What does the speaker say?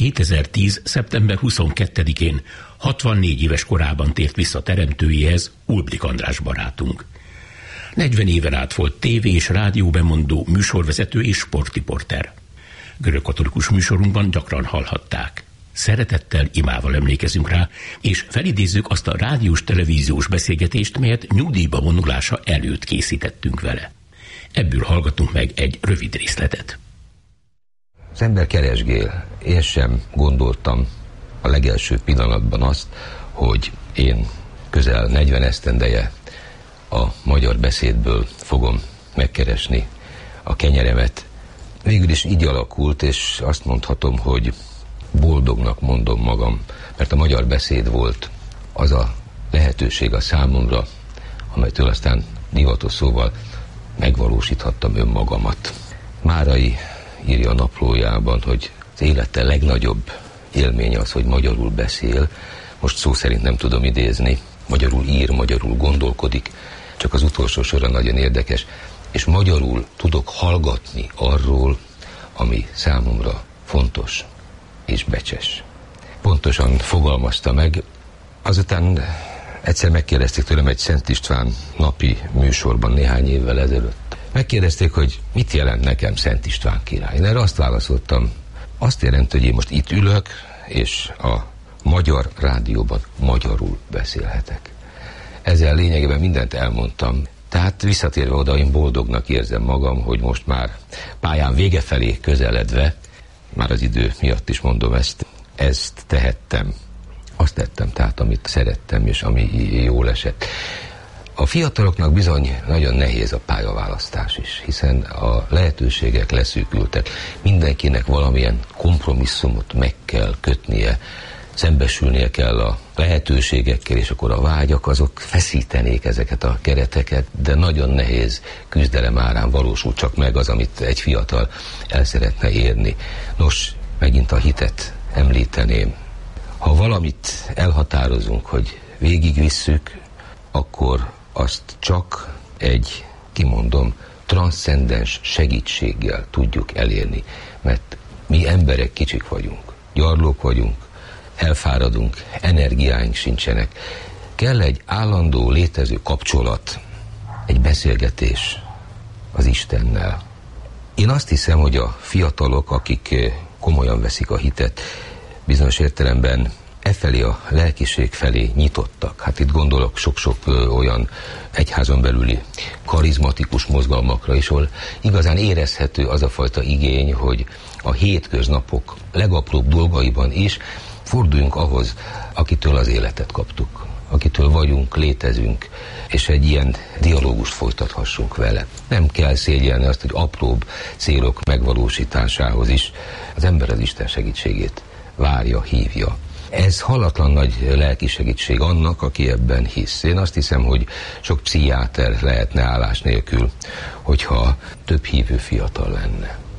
2010. szeptember 22-én 64 éves korában tért vissza teremtőjéhez Ulblik András barátunk. 40 éven át volt tévé- és rádióbemondó, műsorvezető és sportriporter. Görögkatolikus műsorunkban gyakran hallhatták. Szeretettel, imával emlékezünk rá, és felidézzük azt a rádiós-televíziós beszélgetést, melyet nyugdíjba vonulása előtt készítettünk vele. Ebből hallgatunk meg egy rövid részletet. Az ember keresgél. Én sem gondoltam a legelső pillanatban azt, hogy én közel 40 esztendeje a magyar beszédből fogom megkeresni a kenyeremet. Végül is így alakult, és azt mondhatom, hogy boldognak mondom magam, mert a magyar beszéd volt az a lehetőség a számomra, amelytől aztán divatos szóval megvalósíthattam önmagamat. Márai írja a naplójában, hogy az élete legnagyobb élménye az, hogy magyarul beszél. Most szó szerint nem tudom idézni. Magyarul ír, magyarul gondolkodik, csak az utolsó sora nagyon érdekes, és magyarul tudok hallgatni arról, ami számomra fontos és becses. Pontosan fogalmazta meg. Azután egyszer megkérdezték tőlem egy Szent István napi műsorban néhány évvel ezelőtt. Megkérdezték, hogy mit jelent nekem Szent István király. Én erre azt válaszoltam, azt jelenti, hogy én most itt ülök, és a magyar rádióban magyarul beszélhetek. Ezzel lényegében mindent elmondtam. Tehát visszatérve oda, én boldognak érzem magam, hogy most már pályán vége felé közeledve, már az idő miatt is mondom ezt tehettem. Azt tettem tehát, amit szerettem, és ami jól esett. A fiataloknak bizony nagyon nehéz a pályaválasztás is, hiszen a lehetőségek leszűkültek. Mindenkinek valamilyen kompromisszumot meg kell kötnie, szembesülnie kell a lehetőségekkel, és akkor a vágyak azok feszítenék ezeket a kereteket, de nagyon nehéz küzdelem árán valósul csak meg az, amit egy fiatal el szeretne érni. Nos, megint a hitet említeném. Ha valamit elhatározunk, hogy végigvisszük, akkor azt csak egy, kimondom, transzcendens segítséggel tudjuk elérni, mert mi emberek kicsik vagyunk, gyarlók vagyunk, elfáradunk, energiáink sincsenek. Kell egy állandó létező kapcsolat, egy beszélgetés az Istennel. Én azt hiszem, hogy a fiatalok, akik komolyan veszik a hitet, bizonyos értelemben efelé a lelkiség felé nyitottak. Hát itt gondolok sok-sok olyan egyházon belüli karizmatikus mozgalmakra is, ahol igazán érezhető az a fajta igény, hogy a hétköznapok legapróbb dolgaiban is forduljunk ahhoz, akitől az életet kaptuk, akitől vagyunk, létezünk, és egy ilyen dialógust folytathassunk vele. Nem kell szégyelni azt, hogy apróbb célok megvalósításához is az ember az Isten segítségét várja, hívja. Ez hallatlan nagy lelki segítség annak, aki ebben hisz. Én azt hiszem, hogy sok pszichiáter lehetne állás nélkül, hogyha több hívő fiatal lenne.